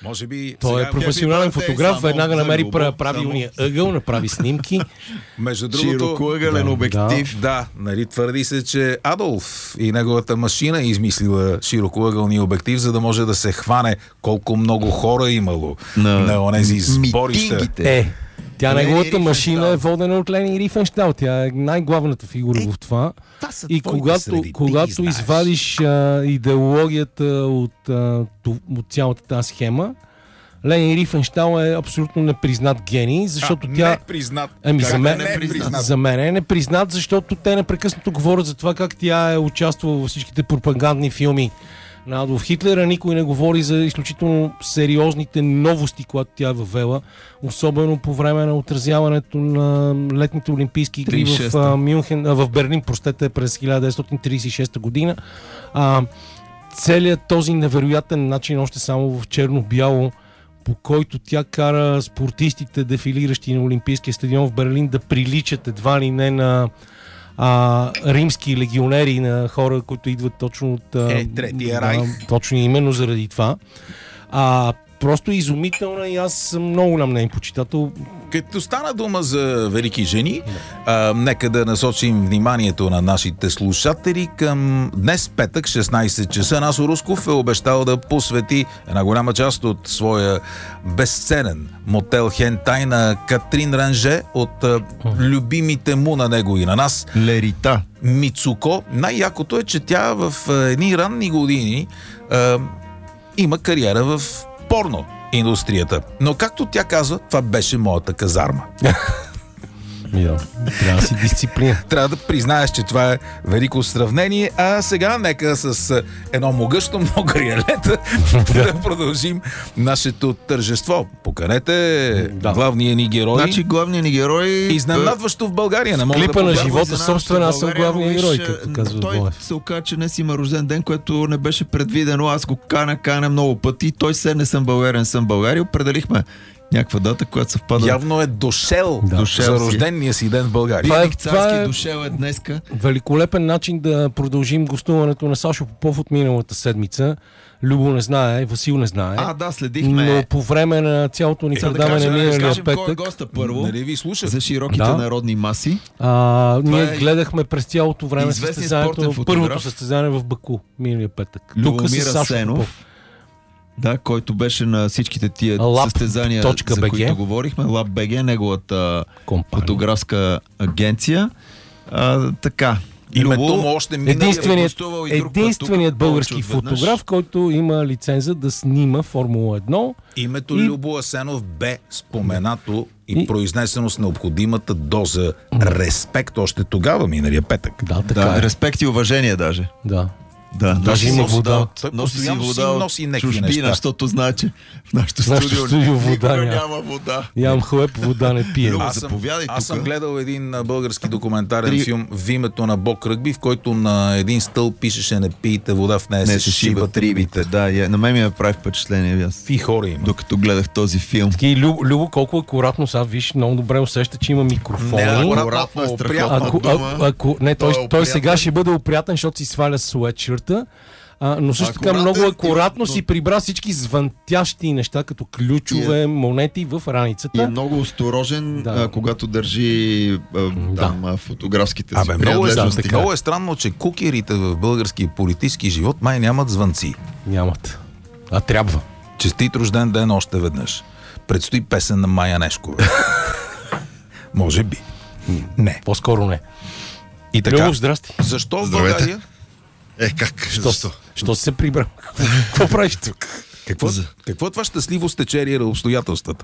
Може би той е професионален фотограф, веднага намери правилния ъгъл, направи снимки. Между другото, широкоъгълен обектив. Да, нали, твърди се, че Адолф и неговата машина е измислила широкоъгълния обектив, за да може да се хване колко много хора имало на онези сборища. Тя неговата машина е водена от Лени Рифенщал. Тя е най-главната фигура в това. И когато извадиш идеологията от цялата тази схема, Лени Рифенщал е абсолютно непризнат гений, защото тя... Непризнат. За мен е непризнат, защото те непрекъснато говорят за това как тя е участвала във всичките пропагандни филми на Адолф Хитлер, а никой не говори за изключително сериозните новости, които тя е въвела, особено по време на отразяването на летните олимпийски игри в Берлин, през 1936 година. Целият този невероятен начин, още само в черно-бяло, по който тя кара спортистите, дефилиращи на Олимпийския стадион в Берлин, да приличат едва ли не на римски легионери, на хора, които идват точно от Третия райх. Точно именно заради това. Просто изумителна и аз съм много голям нейн почитател. Като стана дума за велики жени, нека да насочим вниманието на нашите слушатели към днес петък, 16 часа. Насо Русков е обещал да посвети една голяма част от своя безценен мотел Хентай на Катрин Ранже от любимите му на него и на нас. Лерита. Мицуко. Най-якото е, че тя в едни ранни години има кариера в порно индустрията. Но както тя казва, това беше моята казарма. Трябва да си дисциплина. Трябва да признаеш, че това е велико сравнение. А сега нека с едно могъщо риалета да продължим нашето тържество. Поканете главния ни герой. Значи главният ни герой... Изненадващо в България. Клипа на живота собствена, аз съм главният герой, както казва той Боев. се оказа, че днес има рожден ден, което не беше предвидено. Аз го каня много пъти. Той не съм българен, съм България. Определихме някаква дата, която съвпада. Явно е дошел за рождения си ден в България. Това е дошел е днеска. Великолепен начин да продължим гостуването на Сашо Попов от миналата седмица. Любо не знае, Васил не знае. Следихме. Но по време на цялото ни предаване миналия петък... Кой е госта първо? Нали ви слушат? За широките народни маси. Ние гледахме през цялото време първото състезание в Баку миналия петък. Любомир Асенов. Да, който беше на всичките тия състезания, за които говорихме. LabBG, неговата фотографска агенция. Така. Името му още единственият български фотограф, който има лиценза да снима Формула 1. Името Любо Асенов бе споменато и произнесено с необходимата доза респект още тогава, миналия петък. Да, респект и уважение даже. Даже има вода. Носи вода от чужбина, защото знае, че в нашото студио вода няма вода. Ям хлеб, вода не пие. Аз съм гледал един български документарен филм в името на Бог Ръгби, в който на един стълб пишеше: не пийте вода, в нея се шибат рибите. Да, на мен ми прави впечатление. И хора има. Докато гледах този филм. Любо, колко акуратно сега, виж, много добре усеща, че има микрофони. Акуратно е страхотна дума. Той сега ще бъде опрятен, защото си сваля суетширта. Но също така много акуратно си прибра всички звънтящи неща, като ключове, монети в раницата. И е много осторожен, когато държи фотографските си принадлежности. Много е странно, че кукерите в българския политически живот май нямат звънци. Нямат. А трябва. Честит рожден ден още веднъж. Предстои песен на Майя Нешкова. Може би. Не. По-скоро не. И така. Любов, здрасти. Защо в България? Как? Що се прибра? Какво правиш тук? Какво е това щастливо стечение на обстоятелствата?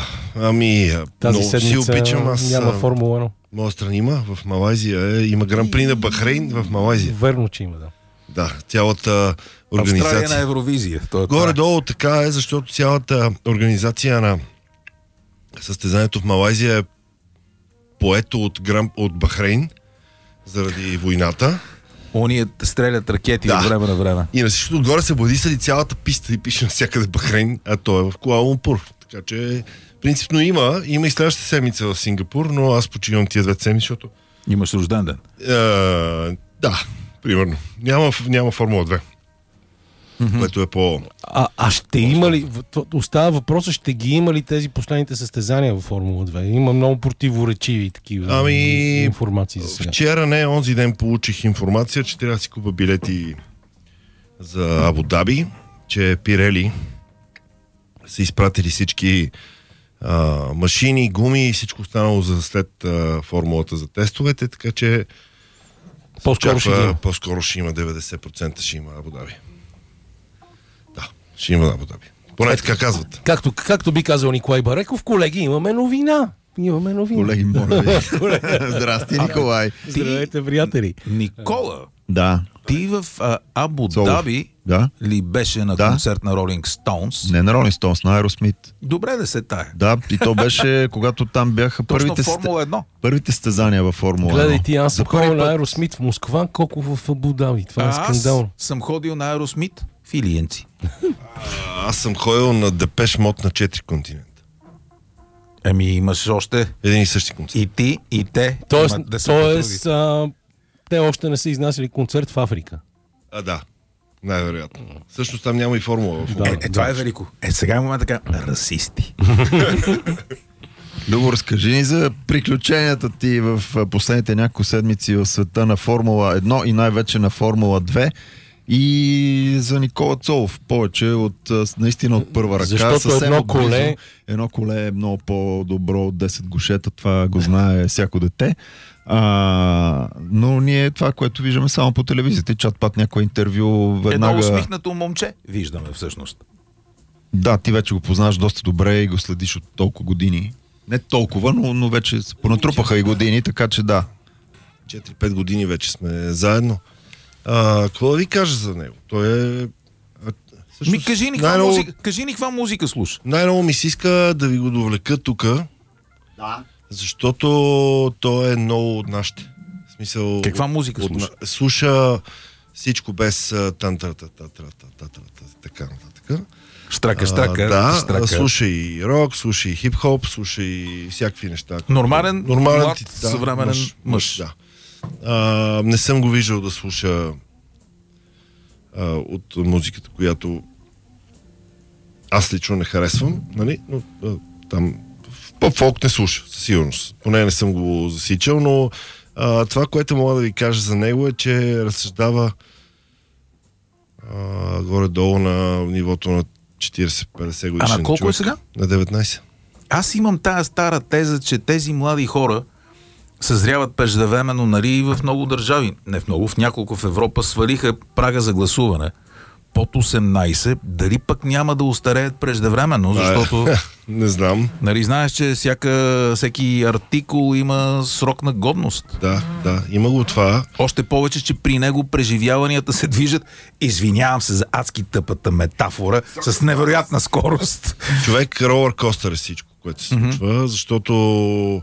Тази седмица обичам, няма Формула 1. Моя страна има, в Малайзия има Гран-при на Бахрейн в Малайзия. Верно, че има, Да, цялата организация. Австралия на Евровизия. Горе-долу така е, защото цялата организация на състезанието в Малайзия е поето от Бахрейн заради войната. Ония стрелят ракети от време на време. И на всичкото отгоре се бладисали цялата писта и пише навсякъде Бахрейн, а то е в Куала Лумпур. Така че принципно има и следващата седмица в Сингапур, но аз починвам тия 2 седмици, защото... Имаш рожден ден? Да, примерно. Няма Формула 2. което е по... Ще има ли, остава въпроса, ще ги има ли тези последните състезания в Формула 2? Има много противоречиви такива информации за сега. Вчера, не, онзи ден получих информация, че трябва да си купа билети за Абу Даби, че Пирели са изпратили всички машини, гуми и всичко останало за след формулата за тестовете, така че по-скоро ще има 90% ще има Абу Даби. Да, ще има Абу Даби. Поне така казват. Както би казал Николай Бареков, колеги, имаме новина. Колеги, моля ви. Здрасти, Николай. Здравейте, приятели. Никола, да. Ти в Абу Даби ли беше на концерт на Rolling Stones? Не на Rolling Stones, на Aerosmith. Добре да се тая. Да, и то беше, когато там бяха първите състезания във Формула 1. Гледай ти, аз съм ходил на Aerosmith в Москва, колко в Абу Даби. Това е скандално. Аз съм ходил на Aerosmith в Илиенци. Аз съм ходил на Депеш Мод на 4 континента. Имаш още един и същи концерт. И ти, и те. Тоест, те още не са изнасяли концерт в Африка. Да, най-вероятно. Всъщност там няма и формула. Това е велико. Сега е момент така. Расисти. Добре, разкажи ни за приключенията ти в последните няколко седмици в света на Формула 1 и най-вече на Формула 2 и за Никола Цолов. Повече от наистина от първа ръка. Защото едно коле е много по-добро от 10 гушета. Това го знае всяко дете. Но ние това, което виждаме само по телевизията, чат-пат някое интервю веднага... Едно усмихнато момче виждаме всъщност. Да, ти вече го познаваш доста добре и го следиш от толкова години. Не толкова, но вече понатрупаха и години, така че да. 4-5 години вече сме заедно. Какво да ви кажа за него? Той е... Кажи ни каква музика слуша. Най-много ми се иска да ви го довлека тук. Да. Защото той е много от нашите. В смисъл... Каква музика слуша? Слуша всичко без така нататък. Штрака. Да, слуша и рок, слуша и хип-хоп, слуша и всякакви неща. Нормален млад, съвременен мъж. Да. Не съм го виждал да слуша от музиката, която аз лично не харесвам, нали? Но там поп-фолк не слуша, със сигурност. Поне не съм го засичал, но това, което мога да ви кажа за него е, че разсъждава горе-долу на нивото на 40-50 годишен. А на колко е сега? На 19. Аз имам тая стара теза, че тези млади хора съзряват преждевременно, нали, в много държави. Не в много, в няколко в Европа свалиха прага за гласуване под 18, дали пък няма да устареят преждевременно, защото... Не знам. Нали, знаеш, че всеки артикул има срок на годност. Да, има го това. Още повече, че при него преживяванията се движат, извинявам се за адски тъпата метафора, с невероятна скорост. Човек, ролър костър е всичко, което се случва, защото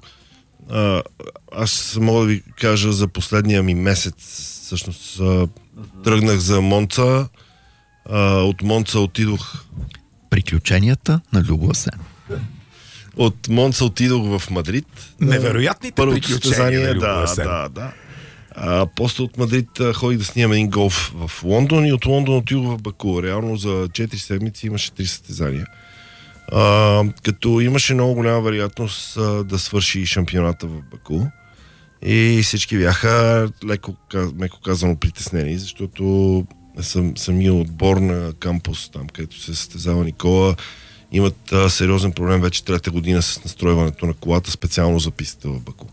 аз мога да ви кажа за последния ми месец, всъщност тръгнах за Монца, от Монца отидох... Приключенията на Любо Асен. От Монца отидох в Мадрид. Невероятните приключения на Любо Асен. Да. После от Мадрид ходих да снимам един голф в Лондон и от Лондон отидох в Баку. Реално за 4 седмици имаше 3 състезания. Като имаше много голяма вероятност да свърши шампионата в Баку. И всички бяха меко казано притеснени, защото самия отбор на кампус, там където се състезава Никола, имат сериозен проблем вече трета година с настройването на колата, специално за пистата в Баку.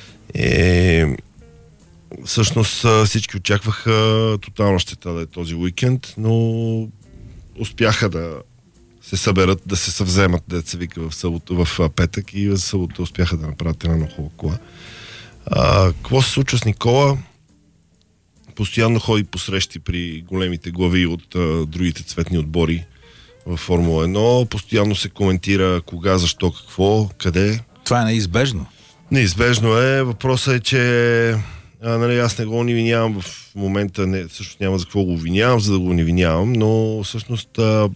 Всъщност всички очакваха тотална щета да е този уикенд, но успяха да се съберат, да се съвземат, да се вика в петък и в събота успяха да направят една много хубава кола. Какво се случва с Никола? Постоянно ходи по срещи при големите глави от другите цветни отбори в Формула 1. Постоянно се коментира кога, защо, какво, къде. Това е неизбежно. Неизбежно е. Въпросът е, че аз не го унивинявам в момента, всъщност няма за какво го обвинявам, за да го унивинявам, но всъщност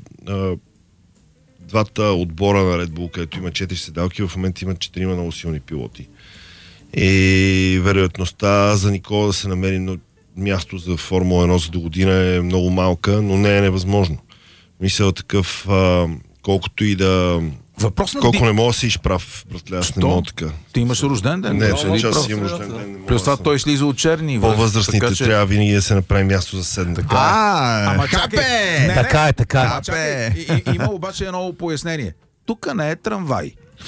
двата отбора на Red Bull, където има 4 седалки, в момента имат 4 много силни пилоти. И вероятността за Никола да се намери място за Формула 1 за до година е много малка, но не е невъзможно. Мисля такъв, колкото и да... Колко не мога да си изправ, братле, аз не мога така. Ти имаш рожден ден? Не, че аз имам рожден ден. Плюс това той слиза от черни. По-възрастните трябва винаги да се направи място за седне. Така е. Има обаче едно пояснение. Тук не е трамвай.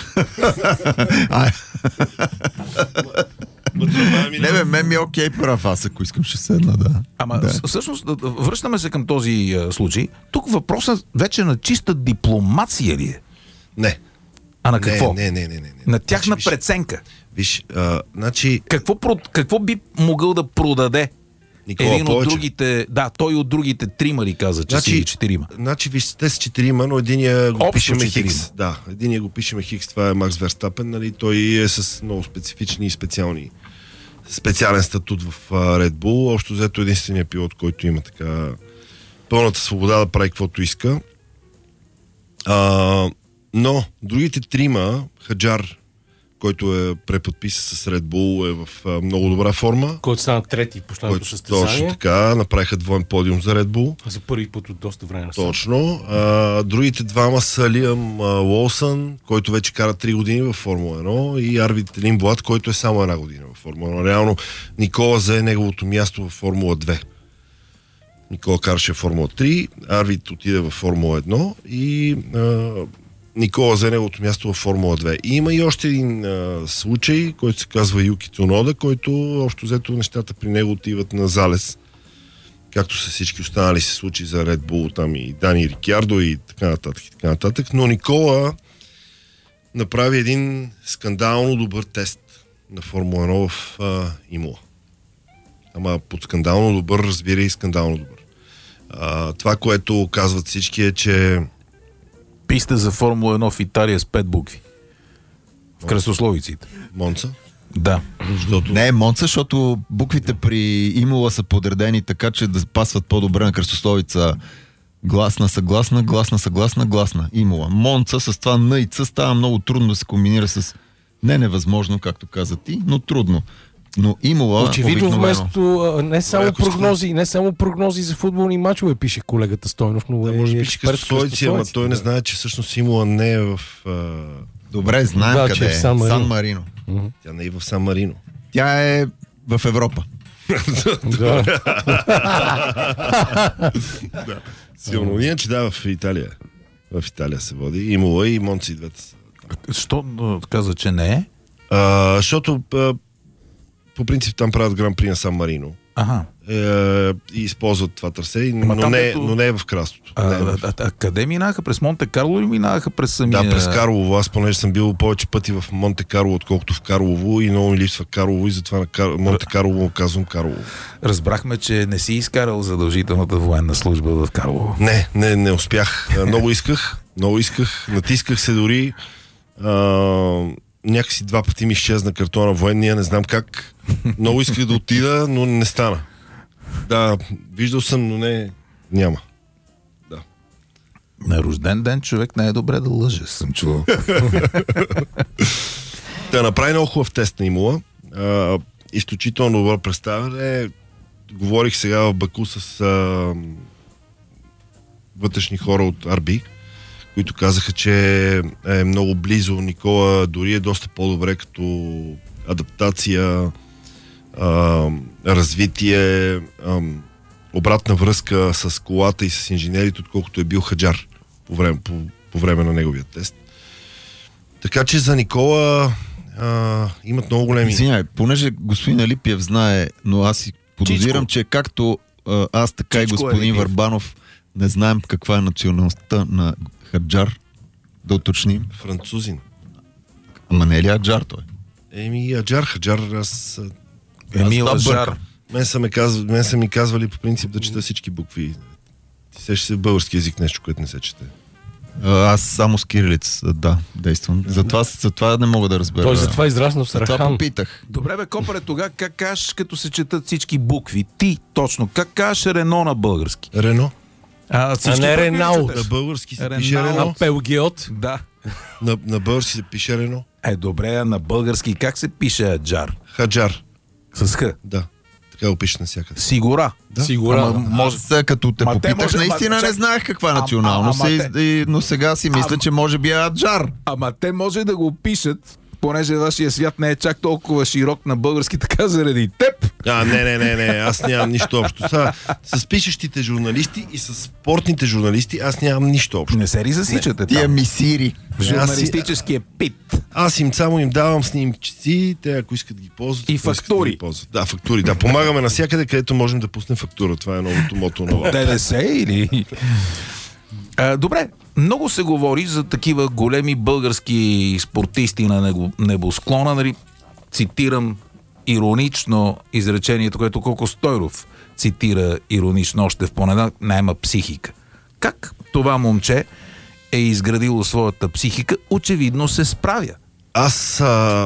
Мен ми е окей прав, аз ако искам ще седна, да. Всъщност, връщаме се към този случай. Тук въпросът вече на чиста дипломация ли е? Не. А на какво? Не. На тяхна преценка. Виж, значи... Какво би могъл да продаде Никола един повече? от другите... Да, той от другите трима ли каза, че си четирима? Значи, виж, те са четирима, но единия го Общо пишеме четирима. Хикс. Да, единия го пишеме Хикс, това е Макс Верстапен, нали? Той е с много специфични и специален статут в Red Bull. Общо взето единствения пилот, който има така пълната свобода да прави каквото иска. Но другите трима, Хаджар, който е преподписан с Red Bull, е в много добра форма. Който стана трети в последното състезание. Точно така, направиха двоен подиум за Red Bull. За първи път от доста време. Точно. Другите двама са Лиам Уолсън, който вече кара 3 години в Формула 1, и Арвид Лимблад, който е само 1 година в Формула 1. Реално Никола зае неговото място в Формула 2. Никола караше в Формула 3, Арвид отиде в Формула 1 и Никола взе неговото място в Формула 2. И има и още един случай, който се казва Юки Цунода, който общо взето нещата при него отиват на залез. Както са всички останали се случи за Red Bull, там и Дани Рикиардо и така нататък. Но Никола направи един скандално добър тест на Формула 1 в Имола. Ама под скандално добър разбира и скандално добър. Това, което казват всички е, че Писта за Формула 1 в Италия с 5 букви. В кръстословиците. Монца? Да. Не, Монца, защото буквите при Имола са подредени така, че да пасват по-добре на кръстословица. Гласна, съгласна, гласна, съгласна, гласна. Имола. Монца с това Н и Ц става много трудно да се комбинира с... Не невъзможно, както каза ти, но трудно. Но Имола очевидно вместо не само прогнози за футболни мачове пише колегата Стойнов, но може би кръстословици, ама той не знае, че всъщност Имола не е в... Добре, знаем къде е. Сан Марино. Тя не е в Сан Марино. Тя е в Европа. Да. Силно. Иначе да, в Италия. В Италия се води. Имола и Монци двете са. Що каза, че не е? Защото по принцип там правят Гран-при на Сан Марино. И използват това трасе, но не е в Крастото. Къде минаха? През Монте Карло или минаха през самия... Да, през Карлово. Аз понеже съм бил повече пъти в Монте Карло, отколкото в Карлово, и много ми липсва Карлово, и затова на Монте Карлово казвам Карлово. Разбрахме, че не си изкарал задължителната военна служба в Карлово. Не успях. Много исках, натисках се дори. Някакси 2 пъти ми изчезна картона военния, не знам как. Много исках да отида, но не стана. Да, виждал съм, но няма. Да. На рожден ден човек не е добре да лъже, съм чувал. Да, направи много хубав тест на Имола. Изключително добър представяне. Говорих сега в Баку с вътрешни хора от RB, които казаха, че е много близо. Никола дори е доста по-добре като адаптация, развитие, обратна връзка с колата и с инженерите, отколкото е бил Хаджар по време на неговия тест. Така че за Никола имат много големи... Извинявай, понеже господин Алипиев знае, но аз си подозирам, че както аз, така и господин Върбанов не знаем каква е националността на Хаджар, да уточним. Французин. Ама не е ли Аджар той? Хаджар, аз... Емил Аджар. Мен са ми казвали по принцип да чета всички букви. Ти сещаш се в български език нещо, което не се чете. Аз само с кирилица, действам. Затова не мога да разбера. Той затова израсна в Сарахан. Това попитах. Добре бе, Копаре, тогава как кажеш, като се четат всички букви? Ти точно. Как кажеш Рено на български? Рено. А не Ренаут. На български се пише Рено. А Пелгиот? Да. На български се пише Рено. Добре, а на български как се пише Аджар? Хаджар. С Х? Да. Така го пишат навсякъде. Сигура. Да? Сигура. Може, като те попитах, наистина не знаех каква националност е, но сега си мисля, че може би е Аджар. Ама те може да го пишат, понеже вашия свят не е чак толкова широк на български, така заради теб. Не, аз нямам нищо общо. С пишещите журналисти и с спортните журналисти аз нямам нищо общо. Не се ли засичате там? Тия мисири. Журналистическия пит. Аз им само им давам снимчици, те ако искат ги ползват. И фактури. Да, фактури. Да, помагаме навсякъде, където можем да пуснем фактура. Това е новото мото на ДДС или... Добре, много се говори за такива големи български спортисти на небосклона. Нали? Цитирам иронично изречението, което Коко Стойров цитира иронично още в понеделник: няма психика. Как това момче е изградило своята психика? Очевидно се справя. Аз,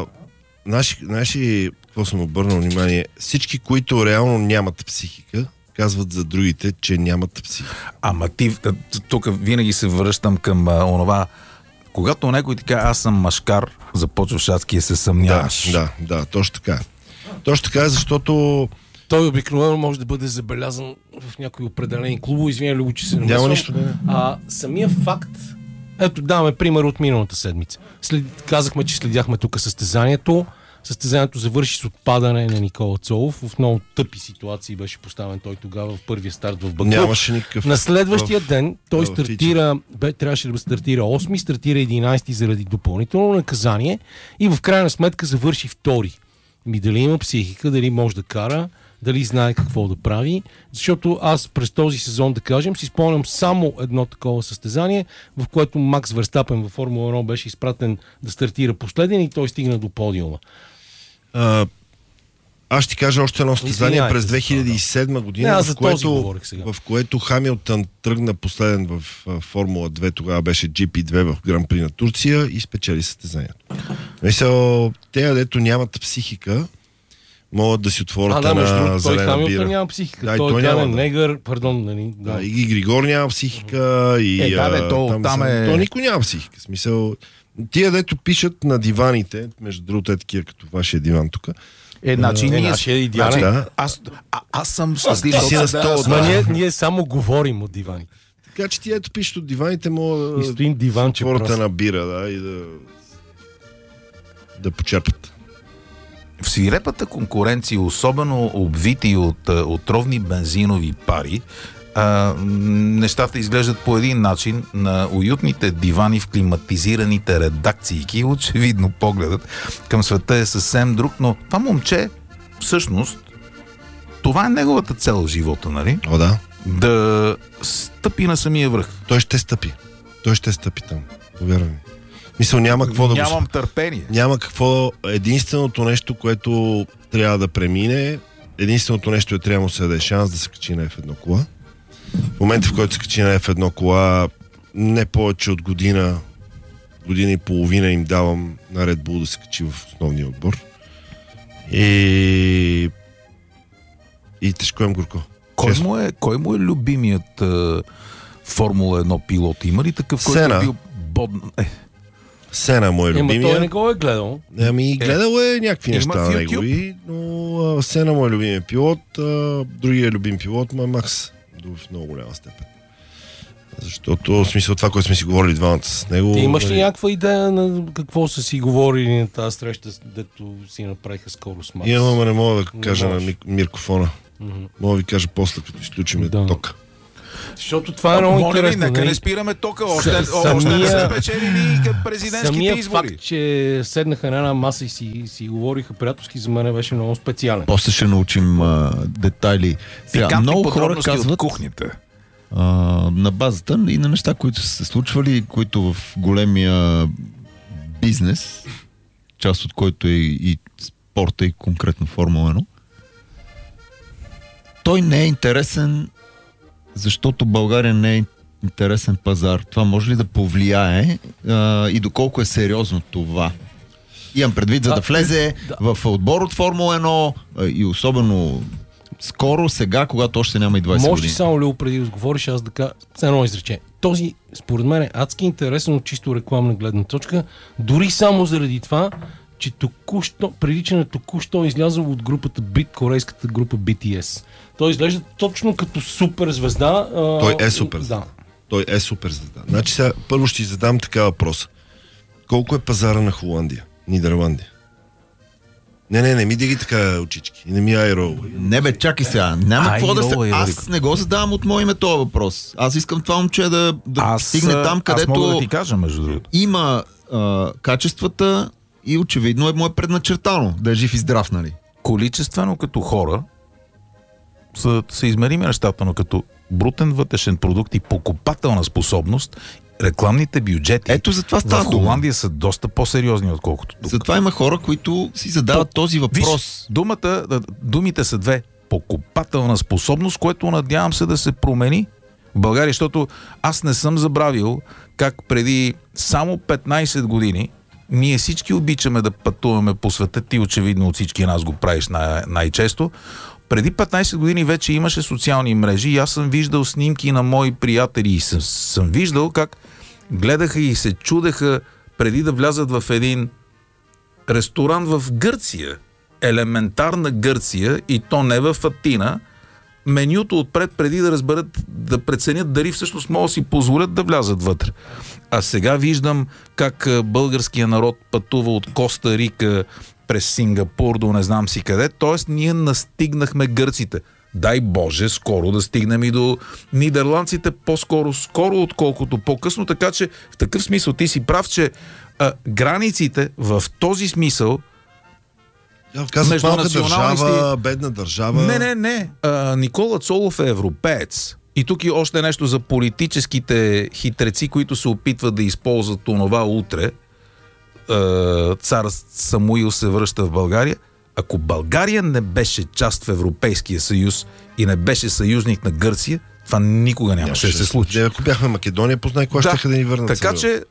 какво съм обърнал внимание, всички, които реално нямат психика, казват за другите, че нямат психика. Ама ти, тук винаги се връщам към онова, когато някой ти казва, аз съм машкар, започваш адски да се съмняваш. Да, точно така. Точно така, защото... Той обикновено може да бъде забелязан в някои определени клубове. Извиня, Любо, че се намесвам. Няма нищо. Самия факт, ето даваме пример от миналата седмица. Казахме, че следяхме тук състезанието. Състезанието завърши с отпадане на Никола Цолов. В много тъпи ситуации беше поставен той тогава в първия старт в Баку. Нямаше никакъв... На следващия ден той трябваше да стартира 8, стартира 11 заради допълнително наказание и в крайна сметка завърши втори. Дали има психика, дали може да кара, дали знае какво да прави, защото аз през този сезон, да кажем, си спомням само едно такова състезание, в което Макс Верстапен във Формула 1 беше изпратен да стартира последен и той стигна до подиума. Аз ще кажа още едно състезание през 2007 година, в което Хамилтън тръгна последен в Формула 2, тогава беше GP2 в Гран При на Турция и спечели състезанието. Мисля, те, дето нямат психика, могат да си отворят една зелена бира. Той няма психика. Да, той няма негър, пардон. Нали, да. И Григор няма психика. И, то никой няма психика. Смисъл, тия, дето пишат на диваните, между другото е такива като вашия диван тук. Значи аз съм щастлив. Ние само говорим от диваните. Така че тия, ето пишат от диваните, могат да отворят една бира, и да почерпят. В свирепата конкуренция, особено обвити от отровни бензинови пари, нещата изглеждат по един начин. На уютните дивани в климатизираните редакции, очевидно погледът към света е съвсем друг, но това момче, всъщност, това е неговата цел в живота, нали? О, да. Да стъпи на самия връх. Той ще стъпи там, повярвай ми. Мисъл, няма какво да Нямам търпение. Няма какво. Единственото нещо, което трябва да премине, единственото нещо е трябва да се даде шанс да се качи на F1 кола. В момента, в който се качи на F1 кола, не повече от година и половина им давам на Red Bull да се качи в основния отбор. И тежко им горко. Кой му е любимият Формула 1 пилот? Има ли такъв, който е бил Сена му е любимия. Той не го е гледал. Гледал е някакви неща на негови, но Сена му е любимия пилот, другия любим пилот му е Макс. В много голяма степен. Защото, в смисъл, това, което сме си говорили двамата с него... Ти имаш ли някаква идея на какво са си говорили на тази среща, дето си направиха скоро с Макс? Имам, не мога да кажа на микрофона. Мога да ви кажа после, като изключим тока. Защото това е много интересно. Нека не спираме тока, още не са спечелили президентските избори. Самият факт, че седнаха на една маса и си говориха приятелски, за мен беше много специален. После ще научим детайли. Много хора казват от кухнята. На базата и на неща, които са се случвали, които в големия бизнес, част от който е и спорта, и конкретно Формула 1, той не е интересен, защото България не е интересен пазар. Това може ли да повлияе и доколко е сериозно това? Имам предвид, за да влезе в отбор от Формула 1 и особено скоро, сега, когато още няма и 20 години. Може само, Лео, преди да говориш, аз да кажа едно изречение. Този, според мен, е адски интересен от чисто рекламна гледна точка, дори само заради това, че прилича на току-що излязъл от корейската група BTS. Той изглежда точно като суперзвезда. Той е суперзвезда. Да. Той е суперзвезда. Значи сега първо ще ти задам така въпроса. Колко е пазара на Холандия? Нидерландия? Не ми диги така очички. Не ми айро. Не бе, чакай сега. Няма какво да се... Аз не го задавам от мое име този въпрос. Аз искам това момче да стигне там, където... Аз мога да ти кажа, между другото. Има качествата и очевидно му е предначертано да е жив и здрав, нали? Количествено като хора са измерими нещата, но като брутен вътрешен продукт и покупателна способност, рекламните бюджети ето за това става в Холандия са доста по-сериозни, отколкото тук. Затова има хора, които си задават този въпрос. Виж, думите са две. Покупателна способност, което надявам се да се промени в България, защото аз не съм забравил как преди само 15 години ние всички обичаме да пътуваме по света, ти очевидно от всички нас го правиш най-често. Преди 15 години вече имаше социални мрежи и аз съм виждал снимки на мои приятели и съм виждал как гледаха и се чудеха преди да влязат в един ресторант в Гърция. Елементарна Гърция и то не в Атина. Менюто отпред преди да разберат, да преценят дали всъщност могат да си позволят да влязат вътре. А сега виждам как българския народ пътува от Коста Рика през Сингапур до не знам си къде. Тоест ние настигнахме гърците. Дай Боже, скоро да стигнем и до нидерландците, по-скоро отколкото по-късно, така че в такъв смисъл ти си прав, че границите в този смисъл казват малка държава, бедна държава. Не. Никола Цолов е европеец. И тук и още нещо за политическите хитреци, които се опитват да използват онова утре. Цар Самуил се връща в България. Ако България не беше част в Европейския съюз и не беше съюзник на Гърция, това никога нямаше да се случи. Ако бяхме Македония, познай кога ще да ни върнат. Така че,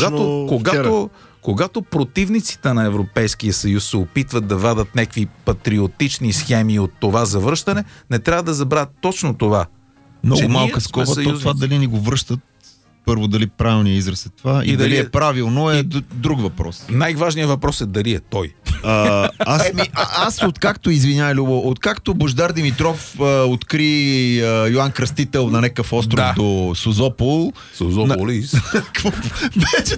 когато противниците на Европейския съюз се опитват да вадат някакви патриотични схеми от това завръщане, не трябва да забравят точно това. Много малка скоба, това дали ни го връщат, първо дали правилният израз е това и дали е правилно е друг въпрос. Най-важният въпрос е дали е той. Аз откакто, извинявай, Любо, откакто Бождар Димитров откри Йоан Кръстител на някакъв остров до Созопол. Созополис. Вече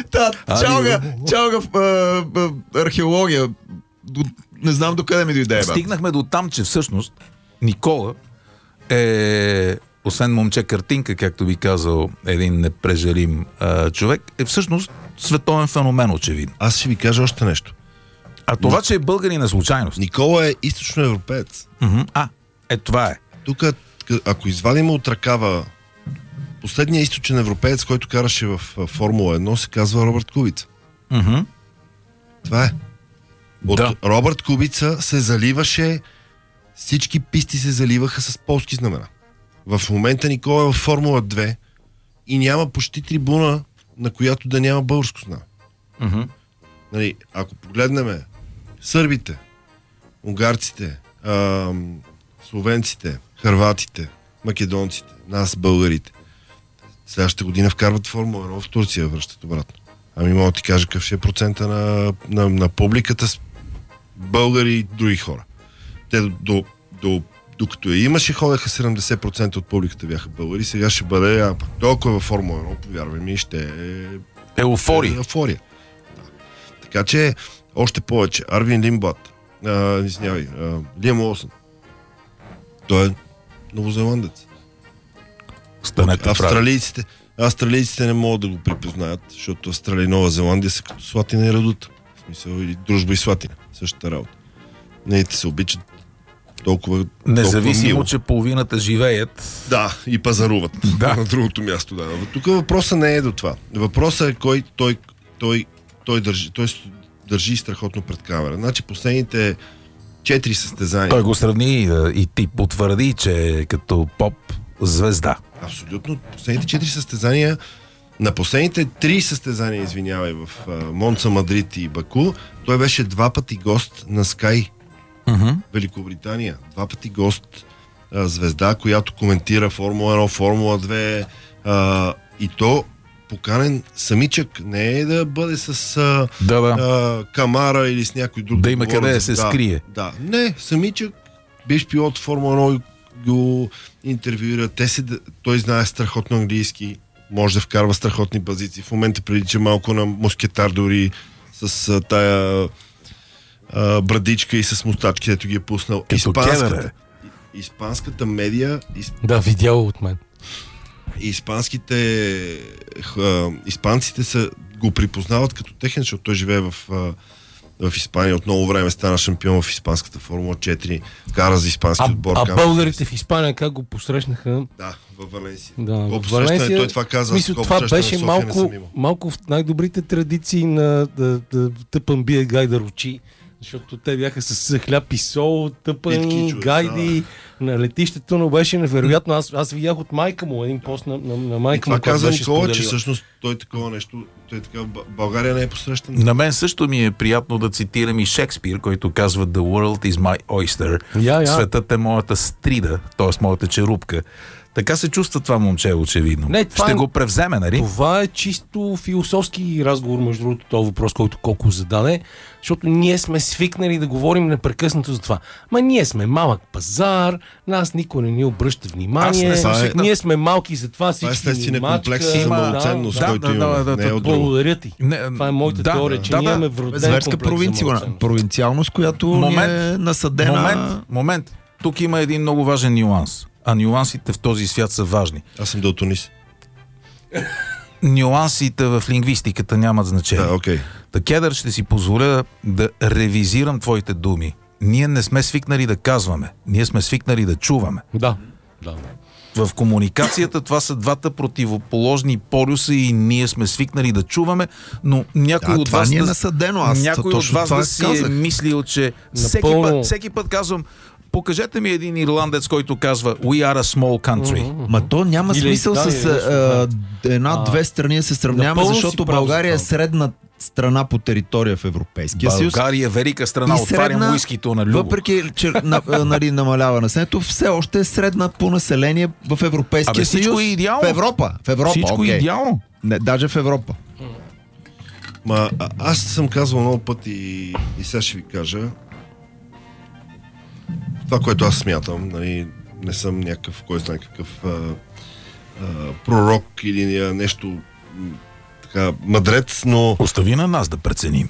чалга археология. Не знам докъде ми дойде. Стигнахме до там, че всъщност Никола е, освен момче картинка, както би казал един непрежалим човек, е всъщност световен феномен, очевидно. Аз ще ви кажа още нещо. А това, че е българин на случайност. Никола е източноевропеец. Това е. Тук, ако извадим от ръкава последният източен европеец, който караше в Формула 1, се казва Робърт Кубица. Това е. От Робърт Кубица се заливаше, всички писти се заливаха с полски знамена. В момента Никола е в Формула 2 и няма почти трибуна, на която да няма българско знаме. Нали, ако погледнем сърбите, унгарците, словенците, хърватите, македонците, нас, българите, следващата година вкарват Формула 1 в Турция, връщат обратно. Ами мога да ти кажа какъв ще е процента на публиката с българи и други хора. Те докато я имаше, ходеха 70% от публиката бяха българи, сега ще бъде, толкова във Формула 1, повярвай ми, ще е еуфория. Да. Така че, още повече, Арвин Лимблад, Лиам Уилсън, той е новозеландец. Австралийците не могат да го припознаят, защото Австралия и Нова Зеландия са като Слатина и Радута. В смисъл, или Дружба и Слатина. Същата работа. Неите се обичат толкова независимо, че половината живеят. Да, и пазаруват на другото място. Да. Тук въпросът не е до това. Въпросът е кой той държи страхотно пред камера. Значи последните 4 състезания. Той го сравни и ти потвърди, че е като поп звезда. Абсолютно. Последните 4 състезания, на последните 3 състезания, извинявай, в Монца, Мадрид и Баку, той беше 2 пъти гост на Sky. Великобритания. 2 пъти гост, звезда, която коментира Формула 1, Формула 2 и то поканен самичък, не е да бъде с камара или с някой друг. Да има къде да се скрие. Да, не, самичък, биш пилот Формула 1 го интервюира, той знае страхотно английски, може да вкарва страхотни базици. В момента прилича малко на мускетар дори с тая брадичка и с мустачки, където ги е пуснал. Испанската медия... Да, видял от мен. Испанците го припознават като техен, защото той живее в Испания. От много време стана шампион в испанската Формула 4. Кара за испански отбор. А българите в Испания как го посрещнаха? Да, във Валенсия. Да, в Валенсия, той това каза. Това беше малко в най-добрите традиции на тъпан бие гайда ручи. Защото те бяха с хляб и сол, тъпани, гайди на летището, но беше невероятно. Аз видях от майка му един пост на майка му. Това каза Никола, че всъщност той такова нещо, България не е посрещан. На мен също ми е приятно да цитирам и Шекспир, който казва The world is my oyster. Светът е моята стрида, т.е. моята черупка. Така се чувства това момче, очевидно. Ще го превземе, нали? Това е чисто философски разговор, между другото, този въпрос, който Коко зададе, защото ние сме свикнали да говорим непрекъснато за това. Ма ние сме малък пазар, нас никой не ни обръща внимание, ние сме малки, затова всички ни мачка. За малоценност, който имаме. Благодаря ти. Това е моята теория, че ние имаме вроден комплекс за провинциалност, която е насъдена... Момент. Тук има един много важен нюанс. А нюансите в този свят са важни. Аз съм до Тунис. Нюансите в лингвистиката нямат значение. Кедър, ще си позволя да ревизирам твоите думи. Ние не сме свикнали да казваме. Ние сме свикнали да чуваме. Да. В комуникацията това са двата противоположни полюса и ние сме свикнали да чуваме, но някой от вас, да си е мислил, че всеки път казвам: покажете ми един ирландец, който казва We are a small country. Ма то няма смисъл с една-две страни да се сравняваме, защото България е средна страна по територия в Европейския съюз. България е велика страна, отварям уискито на любо. Въпреки, че намалява населението, все още е средна по население в Европейския съюз. Всичко е идеално. В Европа. Всичко е идеално. Не, даже в Европа. Аз съм казвал много пъти и сега ще ви кажа. Това, което аз смятам, нали, не съм някакъв, кой знае какъв пророк или нещо така мъдрец, но... Остави на нас да преценим.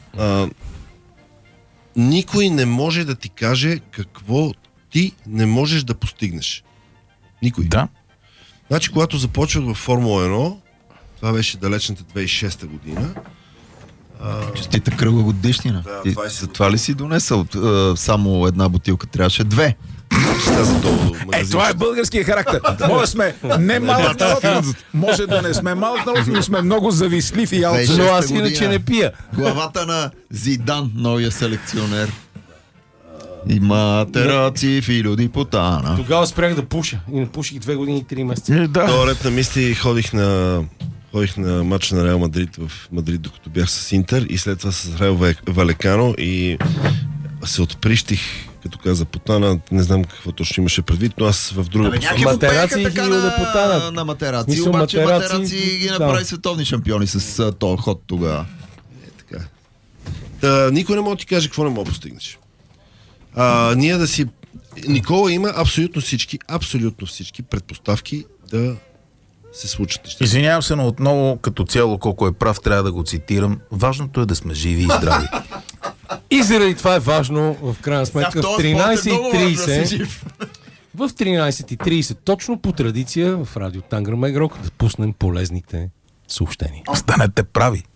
Никой не може да ти каже какво ти не можеш да постигнеш. Никой. Да. Значи, когато започвах във Формула 1, това беше далечната 2006 година. Честита кръглогодишнина. За това ли си донесъл само една бутилка? Трябваше две. Това е българския характер. Може сме не малък народ, може да не сме малък народ, но сме много завислив и алчен. Но аз иначе не пия. Главата на Зидан, новия селекционер. Имате раци, филио ди потана. Тогава спрях да пуша. И не пуших 2 години и 3 месеца. Това ред на мисли ходих на матч на Реал Мадрид в Мадрид, докато бях с Интер, и след това с Реал Валекано и се отприщих, като каза Потана, не знам какво точно имаше предвид, но аз в друга посока. Матераци и Филио де Потана. На Матераци, обаче Матераци ги направи световни шампиони с този ход тогава. Никой не може да ти каже какво не може да постигнеш. Ние да си... Никола има абсолютно всички предпоставки да се случат неща. Извинявам се, но отново като цяло, колко е прав, трябва да го цитирам. Важното е да сме живи и здрави. И заради това е важно, в крайна сметка, в 13:30 в 13:30 точно по традиция в радио Тангра Мегрок да пуснем полезните съобщения. Станете прави!